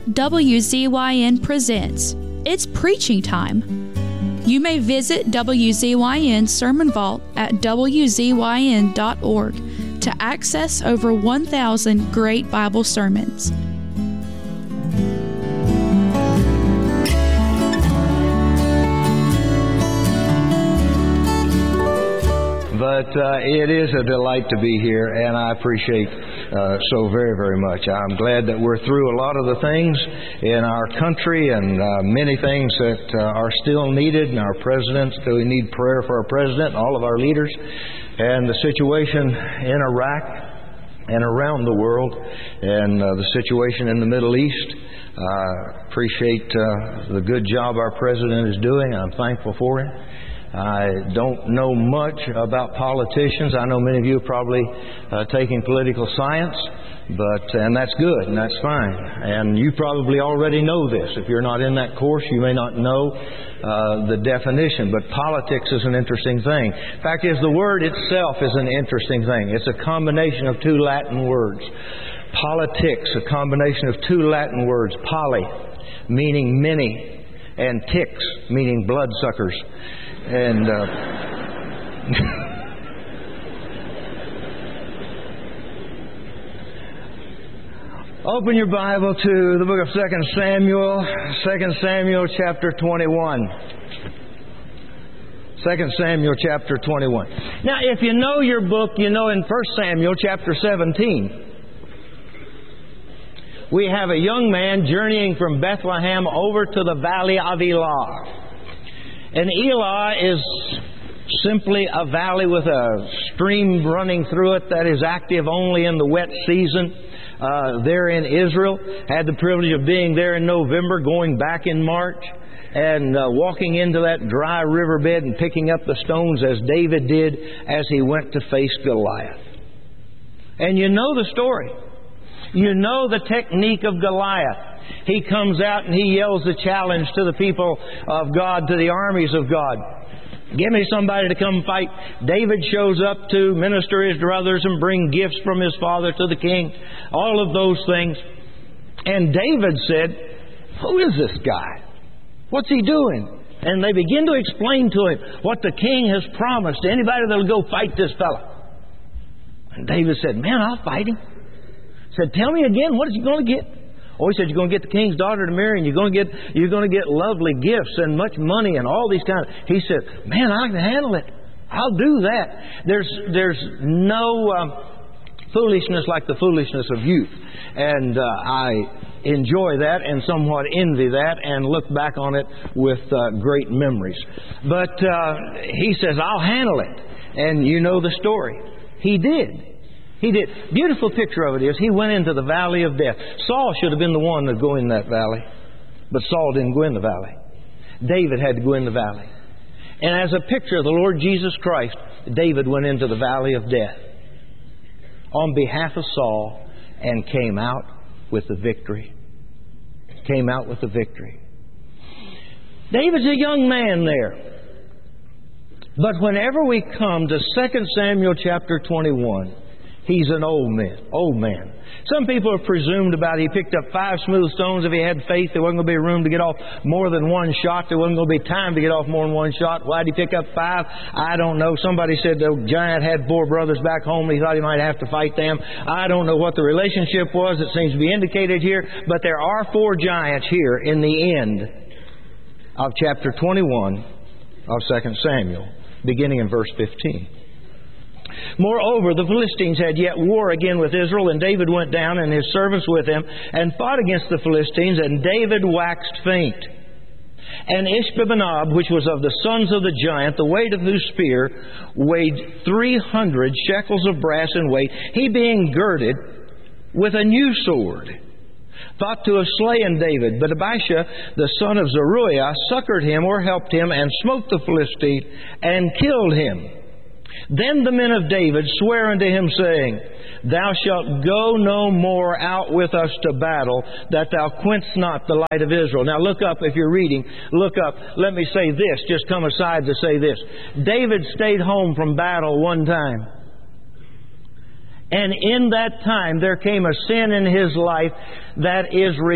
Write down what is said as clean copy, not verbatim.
WZYN presents. It's preaching time. You may visit WZYN Sermon Vault at WZYN.org to access over 1,000 great Bible sermons. But it is a delight to be here, and I appreciate so very, very much. I'm glad that we're through a lot of the things in our country and many things that are still needed. And our president, we need prayer for our president, all of our leaders, and the situation in Iraq and around the world, and the situation in the Middle East. Appreciate the good job our president is doing. I'm thankful for him. I don't know much about politicians. I know many of you are probably taking political science, and that's good, and that's fine. And you probably already know this. If you're not in that course, you may not know the definition. But politics is an interesting thing. Fact is, the word itself is an interesting thing. It's a combination of two Latin words. Politics, a combination of two Latin words. Poly, meaning many, and ticks, meaning bloodsuckers. And open your Bible to the book of 2 Samuel chapter 21. 2 Samuel chapter 21. Now, if you know your book, you know in 1 Samuel chapter 17, we have a young man journeying from Bethlehem over to the valley of Elah. And Elah is simply a valley with a stream running through it that is active only in the wet season. There in Israel, had the privilege of being there in November, going back in March, and walking into that dry riverbed and picking up the stones as David did as he went to face Goliath. And you know the story. You know the technique of Goliath. He comes out and he yells the challenge to the people of God, to the armies of God. Give me somebody to come fight. David shows up to minister his brothers and bring gifts from his father to the king. All of those things. And David said, "Who is this guy? What's he doing?" And they begin to explain to him what the king has promised to anybody that will go fight this fella. And David said, "Man, I'll fight him." Said, "Tell me again, what is he going to get?" Oh, he said, "You're going to get the king's daughter to marry, and you're going to get lovely gifts and much money and all these kinds." He said, "Man, I can handle it. I'll do that." There's no foolishness like the foolishness of youth, and I enjoy that and somewhat envy that and look back on it with great memories. But he says, "I'll handle it," and you know the story. He did. He did. Beautiful picture of it is he went into the valley of death. Saul should have been the one to go in that valley. But Saul didn't go in the valley. David had to go in the valley. And as a picture of the Lord Jesus Christ, David went into the valley of death on behalf of Saul and came out with the victory. Came out with the victory. David's a young man there. But whenever we come to 2 Samuel chapter 21, he's an old man. Some people have presumed about he picked up 5 smooth stones. If he had faith, there wasn't going to be room to get off more than one shot. There wasn't going to be time to get off more than one shot. Why did he pick up 5? I don't know. Somebody said the giant had 4 brothers back home. He thought he might have to fight them. I don't know what the relationship was. It seems to be indicated here. But there are 4 giants here in the end of chapter 21 of 2 Samuel, beginning in verse 15. Moreover, the Philistines had yet war again with Israel, and David went down and his servants with him and fought against the Philistines, and David waxed faint. And Ishbi-benob, which was of the sons of the giant, the weight of whose spear weighed 300 shekels of brass in weight, he being girded with a new sword, thought to have slain David. But Abishai, the son of Zeruiah, succored him or helped him, and smote the Philistine and killed him. Then the men of David sware unto him, saying, Thou shalt go no more out with us to battle, that thou quench not the light of Israel. Now look up, if you're reading, look up. Let me say this, just come aside to say this. David stayed home from battle one time. And in that time there came a sin in his life that is